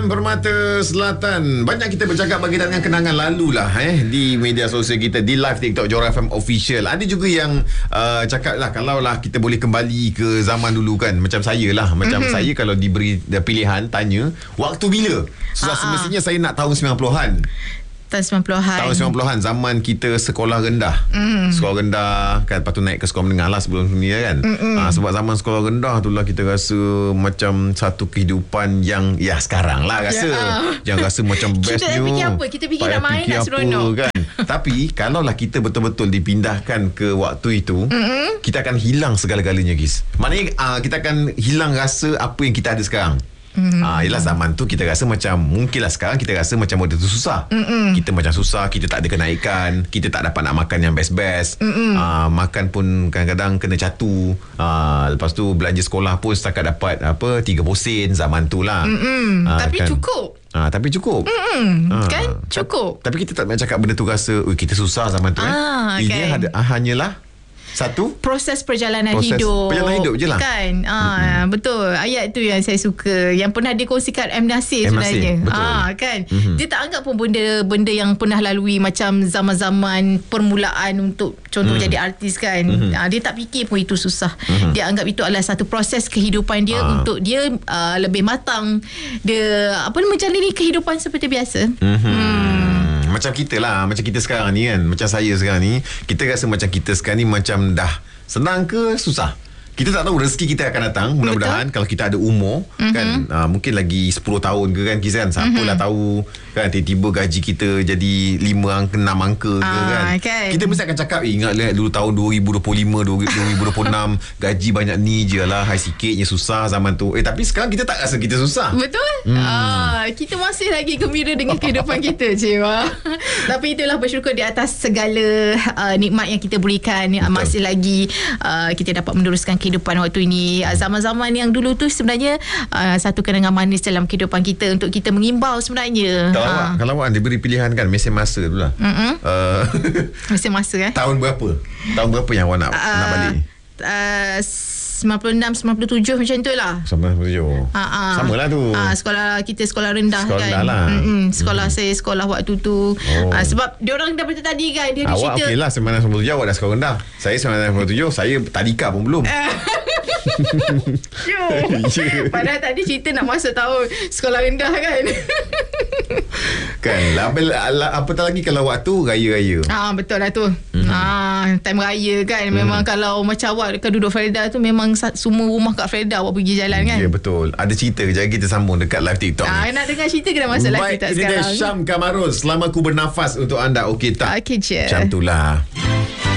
Permata Selatan. Banyak kita bercakap berkaitan dengan kenangan lalu lah di media sosial kita, di live TikTok Johor FM Official. Ada juga yang cakap lah, kalau lah kita boleh kembali ke zaman dulu kan. Macam saya lah, saya kalau diberi pilihan, tanya waktu bila, semestinya saya nak tahun 90-an. Tahun 90-an. Tahun 90-an, zaman kita sekolah rendah. Sekolah rendah kan, lepas tu naik ke sekolah menengah lah sebelum ni kan. Sebab zaman sekolah rendah tu lah kita rasa macam satu kehidupan yang sekarang lah rasa. Yang rasa macam bestnya. Kita fikir apa? Kita fikir nak main, nak seronok kan. Tapi kalau lah kita betul-betul dipindahkan ke waktu itu, kita akan hilang segala-galanya, Gis. Maknanya kita akan hilang rasa apa yang kita ada sekarang. Yelah, zaman tu kita rasa macam, mungkinlah sekarang kita rasa macam benda tu susah. Kita macam susah, kita tak ada kenaikan, kita tak dapat nak makan yang best-best. Makan pun kadang-kadang kena catu. Lepas tu belanja sekolah pun setakat dapat 3 sen zaman tu lah. Tapi kan, cukup. tapi cukup. Kan cukup. Tapi kita tak nak cakap benda tu rasa kita susah zaman tu. Ini hanyalah satu proses perjalanan hidup je lah kan. Betul, ayat tu yang saya suka, yang pernah dikongsikan M. Nasir sebenarnya. Kan dia tak anggap pun benda yang pernah lalui, macam zaman-zaman permulaan untuk contoh jadi artis kan. Dia tak fikir pun itu susah. Dia anggap itu adalah satu proses kehidupan dia untuk dia lebih matang, dia menjalani kehidupan seperti biasa. Macam kita lah, macam kita sekarang ni kan, macam saya sekarang ni, kita rasa macam kita sekarang ni macam dah senang ke susah. Kita tak tahu rezeki kita akan datang. Mudah-mudahan kalau kita ada umur kan, mungkin lagi 10 tahun ke kan, Kizan, siapalah tahu kan, tiba-tiba gaji kita jadi 5 angka 6 angka ke kan. Kita mesti akan cakap, ingatlah dulu tahun 2025 2026 gaji banyak ni je lah, hai sikitnya susah zaman tu. Tapi sekarang kita tak rasa kita susah. Betul. Kita masih lagi gembira dengan kehidupan kita je. Tapi itulah, bersyukur di atas segala nikmat yang kita berikan. Masih lagi kita dapat meneruskan kehidupan waktu ini. Zaman-zaman yang dulu tu sebenarnya satu kenangan manis dalam kehidupan kita, untuk kita mengimbau sebenarnya. Kalau awak diberi pilihan kan, mesin masa tu lah. Mesin masa tahun berapa yang awak nak balik? 96, 97 macam tu lah. 97. Sama lah tu. Sekolah kita sekolah rendah kan. Rendah lah. Sekolah saya sekolah waktu tu. Sebab diorang daripada tadi kan, dia awak cerita. Awak okey lah 97 awak dah sekolah rendah. Saya 97, saya tadika pun belum. Padahal tadi cerita nak masuk tahun sekolah rendah kan. Kan apatah lagi kalau waktu raya-raya. Betul lah tu. Time raya kan, memang kalau macam awak dekat duduk Farida tu, memang semua rumah kat Farida awak pergi jalan kan. Ya betul. Ada cerita kejap kita sambung dekat live TikTok ni. Nak dengar cerita ke dah masuk live TikTok sekarang? Baik, ini dia Syam Kamarul. Selama ku bernafas untuk anda, okey tak? Okey je. Macam tu lah.